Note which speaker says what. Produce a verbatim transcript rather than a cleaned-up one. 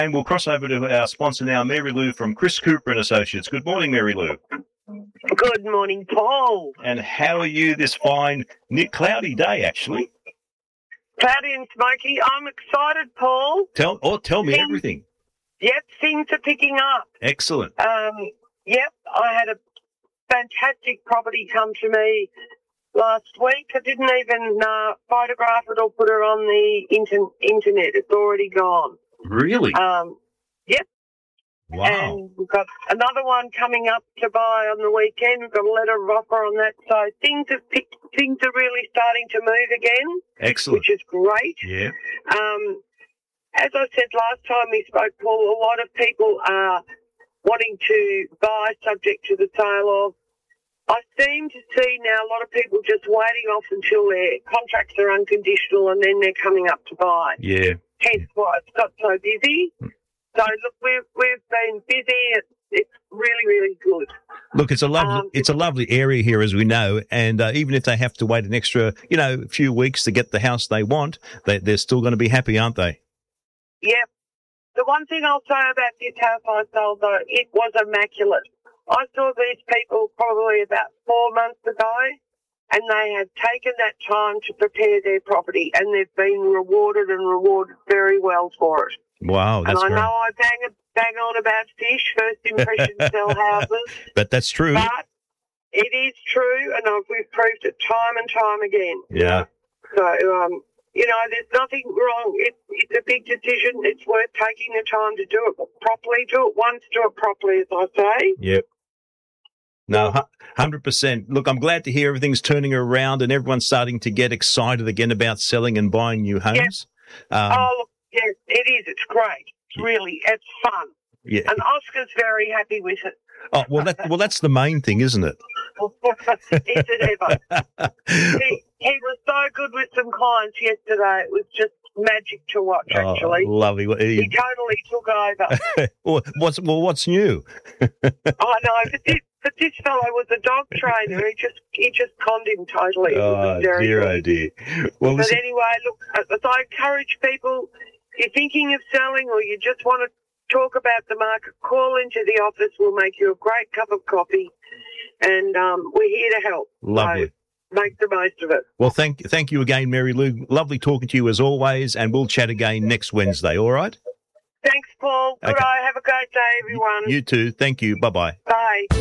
Speaker 1: And we'll cross over to our sponsor now, Mary Lou from Chris Cooper and Associates. Good morning, Mary Lou.
Speaker 2: Good morning, Paul.
Speaker 1: And how are you this fine, cloudy day, actually?
Speaker 2: Cloudy and smoky. I'm excited, Paul.
Speaker 1: Tell, oh, tell me
Speaker 2: things,
Speaker 1: everything.
Speaker 2: Yep, things are picking up.
Speaker 1: Excellent.
Speaker 2: Um, yep, I had a fantastic property come to me last week. I didn't even uh, photograph it or put it on the inter- internet. It's already gone.
Speaker 1: Really?
Speaker 2: Um, yep.
Speaker 1: Wow.
Speaker 2: And we've got another one coming up to buy on the weekend. We've got a letter of offer on that. So things have picked, things are really starting to move again.
Speaker 1: Excellent.
Speaker 2: Which is great.
Speaker 1: Yeah.
Speaker 2: Um, as I said last time we spoke, Paul, a lot of people are wanting to buy subject to the sale of. I seem to see now a lot of people just waiting off until their contracts are unconditional and then they're coming up to buy.
Speaker 1: Yeah.
Speaker 2: Hence why it's got so busy. So look, we've we've been busy. It's, it's really really good.
Speaker 1: Look, it's a lovely um, it's a lovely area here, as we know, and uh, even if they have to wait an extra, you know, few weeks to get the house they want, they they're still going to be happy, aren't they?
Speaker 2: Yep. The one thing I'll say about this house I sold, though, it was immaculate. I saw these people probably about four months ago, and they have taken that time to prepare their property, and they've been rewarded and rewarded very well for it.
Speaker 1: Wow, that's
Speaker 2: And I
Speaker 1: great.
Speaker 2: know I bang, bang on about fish, first impressions sell houses.
Speaker 1: But that's true.
Speaker 2: But it is true, and I've, we've proved it time and time again.
Speaker 1: Yeah.
Speaker 2: So, um, you know, there's nothing wrong. It, it's a big decision. It's worth taking the time to do it properly. Do it once, do it properly, as I say.
Speaker 1: Yep. No, one hundred percent. Look, I'm glad to hear everything's turning around and everyone's starting to get excited again about selling and buying new homes.
Speaker 2: Yep.
Speaker 1: Um,
Speaker 2: oh, look, yes, it is. It's great. It's really, it's fun.
Speaker 1: Yeah.
Speaker 2: And Oscar's very happy with it.
Speaker 1: Oh, well, that, well, that's the main thing, isn't it?
Speaker 2: Is it ever? he, he was so good with some clients yesterday. It was just magic to watch, actually.
Speaker 1: Oh, lovely.
Speaker 2: He, he totally took over.
Speaker 1: well, what's, well, what's new?
Speaker 2: I know, but this, but this fellow was a dog trainer. He just he just conned him totally.
Speaker 1: Oh,
Speaker 2: very
Speaker 1: dear,
Speaker 2: good.
Speaker 1: oh, dear. Well,
Speaker 2: but
Speaker 1: listen,
Speaker 2: anyway, look, as I encourage people, if you're thinking of selling or you just want to talk about the market, call into the office. We'll make you a great cup of coffee, and um, we're here to help.
Speaker 1: Lovely.
Speaker 2: So make the most of it.
Speaker 1: Well, thank thank you again, Mary Lou. Lovely talking to you as always, and we'll chat again next Wednesday, all right?
Speaker 2: Thanks, Paul. Good
Speaker 1: Okay.
Speaker 2: eye. Have a great day, everyone.
Speaker 1: You too. Thank you. Bye-bye.
Speaker 2: Bye.